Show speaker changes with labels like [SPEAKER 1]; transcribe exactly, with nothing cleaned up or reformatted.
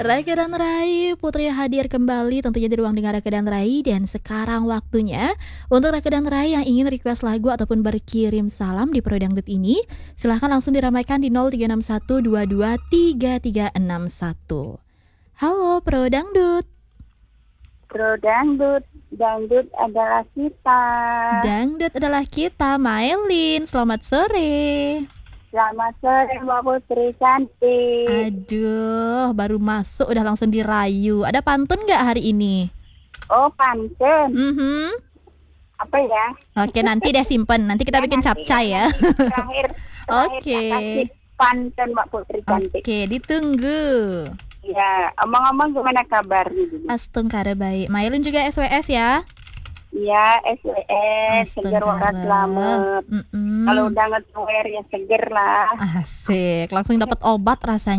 [SPEAKER 1] Raka dan Rai, Putri hadir kembali tentunya di ruang dengar Raka dan Rai. Dan sekarang waktunya untuk Raka dan Rai yang ingin request lagu ataupun berkirim salam di Pro Dangdut ini, silahkan langsung diramaikan di nol tiga enam satu dua dua tiga tiga enam satu. Halo Pro Dangdut.
[SPEAKER 2] Pro Dangdut, Dangdut adalah kita.
[SPEAKER 1] Dangdut adalah kita, Maelin. Selamat sore.
[SPEAKER 2] Selamat sore Mbak Putri cantik.
[SPEAKER 1] Aduh, baru masuk udah langsung dirayu. Ada pantun gak hari ini?
[SPEAKER 2] Oh pantun.
[SPEAKER 1] Mhm.
[SPEAKER 2] Apa ya?
[SPEAKER 1] Oke, nanti deh simpen. Nanti kita
[SPEAKER 2] Ya,
[SPEAKER 1] bikin
[SPEAKER 2] nanti-
[SPEAKER 1] capcay ya.
[SPEAKER 2] nanti Terakhir, terakhir
[SPEAKER 1] Oke.
[SPEAKER 2] tak kasih pantun Mbak Putri cantik.
[SPEAKER 1] Oke, ditunggu.
[SPEAKER 2] Ya, omong-omong gimana kabar nih?
[SPEAKER 1] Astung kare baik. Mailin juga S W S ya.
[SPEAKER 2] Ya, S W S,
[SPEAKER 1] Astung
[SPEAKER 2] seger waras
[SPEAKER 1] kare.
[SPEAKER 2] selamat.
[SPEAKER 1] Mm-mm.
[SPEAKER 2] Kalau udah nge-wear ya seger lah.
[SPEAKER 1] Asik, langsung dapat obat rasanya.